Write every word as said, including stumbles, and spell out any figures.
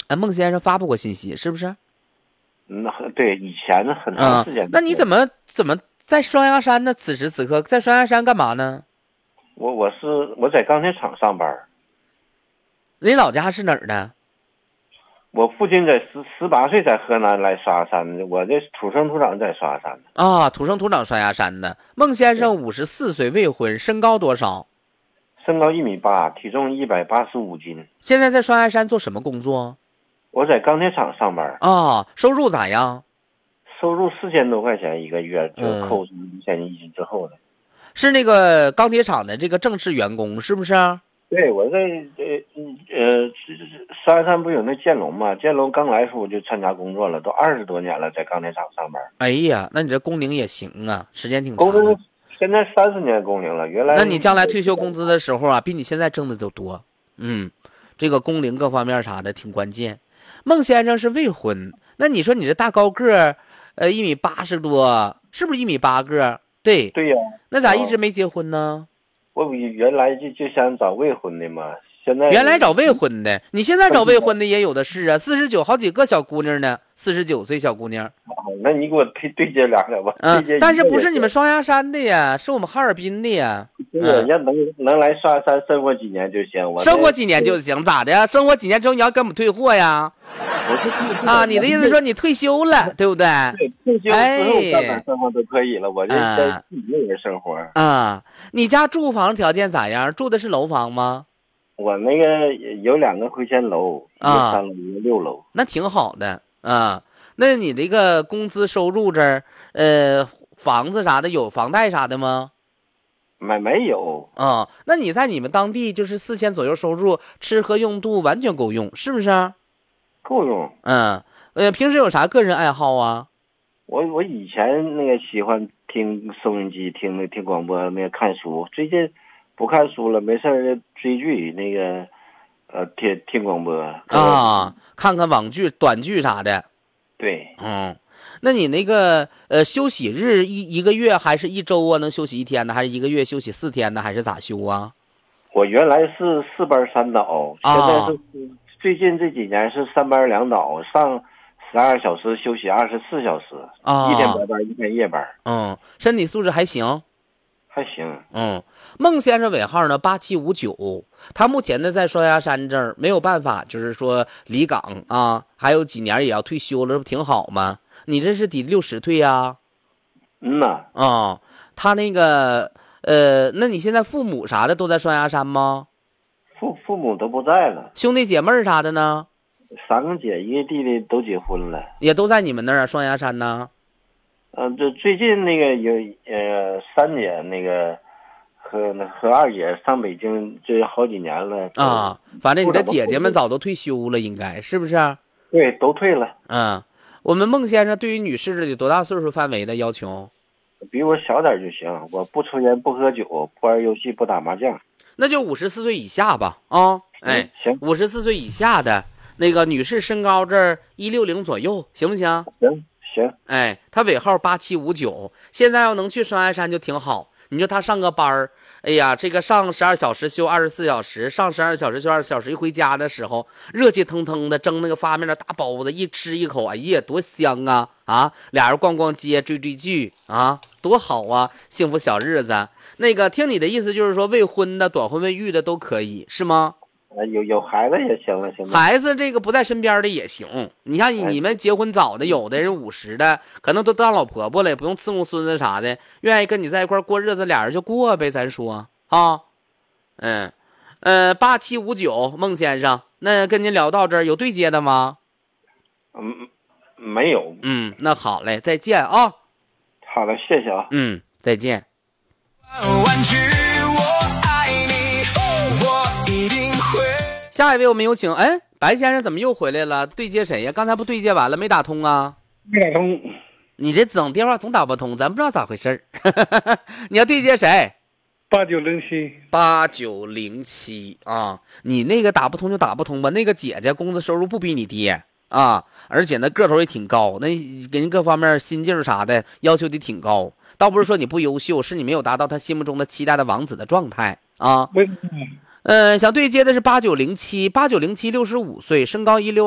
哎，孟先生发布过信息是不是？ 那对，以前呢很长时间、 嗯。那你怎么怎么在双鸭山呢？此时此刻在双鸭山干嘛呢？ 我我是我在钢铁厂上班。 你老家是哪儿的？ 我父亲在十十八岁在河南来刷山的，我这土生土长在刷山的。 啊，土生土长双鸭山的。孟先生五十四岁，未婚，身高多少？ 身高一米八，体重一百八十五斤。 现在在双鸭山做什么工作？ 我在钢铁厂上班。 啊，收入咋样？ 收入四千多块钱一个月，就扣除一千一金之后的、嗯。 是那个钢铁厂的这个正式员工是不是？ 对，我在呃呃，双鸭山不有那建龙嘛？建龙刚来时候我就参加工作了，都二十多年了，在钢铁厂上班。 哎呀，那你这工龄也行啊，时间挺长。 工龄现在三十年工龄了，原来那你将来退休工资的时候啊，比你现在挣的都多。嗯，这个工龄各方面啥的挺关键。孟先生是未婚，那你说你这大高个儿，呃，一米八十多，是不是一米八个？对对呀、啊。 那咋一直没结婚呢？ 我原来就就想找未婚的嘛，现在原来找未婚的，你现在找未婚的也有的是啊，四十九好几个小姑娘呢，四十九岁小姑娘。 那你给我对对接两个吧。 嗯，但是不是你们双鸭山的呀，是我们哈尔滨的呀。 人家能能来双鸭山生活几年就行，我生活几年就行，咋的呀？生活几年之后你要给我们退货呀？啊，你的意思说你退休了，对不对？ 对，退休之后干啥生活都可以了，我这在自己一人生活。 啊，你家住房条件咋样？住的是楼房吗？ 我那个有两个回迁楼，一个三楼，一个六楼。 那挺好的啊。那你这个工资收入这儿，呃，房子啥的有房贷啥的吗？ 没没有啊、哦，那你在你们当地就是四千左右收入，吃喝用度完全够用，是不是？ 够用。 嗯，呃，平时有啥个人爱好啊？ 我我以前那个喜欢听收音机，听那听广播，那个看书。最近不看书了，没事儿追剧，那个呃听听广播啊，看看网剧、短剧啥的。 对， 嗯。那你那个呃休息日一一个月还是一周啊？能休息一天呢？还是一个月休息四天呢？还是咋休啊？ 我原来是四班三倒， 啊、 现在是最近这几年是三班两倒，上十二小时休息二十四小时， 啊， 一天白班一天夜班。 嗯，身体素质还行， 还行。 嗯，孟先生尾号呢八七五九，他目前呢在双鸭山这儿没有办法，就是说离岗啊，还有几年也要退休了，这不挺好吗？你这是抵六十退呀、啊？ 嗯呐。 啊、哦，他那个呃，那你现在父母啥的都在双鸭山吗？ 父父母都不在了。 兄弟姐妹啥的呢？ 三个姐一个弟弟都结婚了， 也都在你们那儿啊，双鸭山呢？ 嗯、呃，这最近那个有呃三姐那个和和二姐上北京这好几年了啊，反正你的姐姐们早都退休了，应该是不是？ 对，都退了。 嗯。我们孟先生对于女士的有多大岁数范围的要求？ 比我小点就行，我不抽烟不喝酒不玩游戏不打麻将。 那就五十四岁以下吧啊、哦！哎， 行， 五十四岁以下的那个女士身高这儿一六零左右，行不行？ 行行。 哎，她尾号八七五九，现在要能去双鸭山就挺好。你说她上个班儿，哎呀，这个上十二小时休二十四小时，上十二小时休二十小时，一回家的时候热气腾腾的蒸那个发面的大包子，一吃一口，哎呀，多香啊！啊，俩人逛逛街，追追剧啊，多好啊，幸福小日子。那个听你的意思就是说，未婚的、短婚未育的都可以，是吗？ 呃，有有孩子也行了，行吗？ 孩子这个不在身边的也行。你像你们结婚早的，有的人五十的，可能都当老婆婆了，也不用伺候孙子啥的，愿意跟你在一块过日子，俩人就过呗。咱说啊，嗯，呃，八七五九，孟先生，那跟您聊到这儿，有对接的吗？ 嗯，没有。 嗯，那好嘞，再见啊。 好的，谢谢啊。 嗯，再见。下一位我们有请，哎，白先生怎么又回来了？对接谁呀？刚才不对接完了没打通啊？ 没打通。 你这整电话总打不通，咱不知道咋回事你要对接谁？ 八九零七。 八九零七啊，你那个打不通就打不通吧。那个姐姐工资收入不比你低啊，而且那个头也挺高，那给人各方面心境啥的要求的挺高。倒不是说你不优秀，是你没有达到他心目中的期待的王子的状态啊。嗯、呃，想对接的是八九零七，八九零七六十五岁，身高一六。